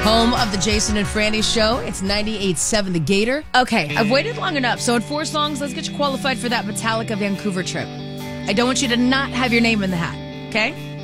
Home of the Jason and Franny Show. It's 98.7 The Gator. Okay, I've waited long enough. So in 4 songs, let's get you qualified for that Metallica Vancouver trip. I don't want you to not have your name in the hat, okay?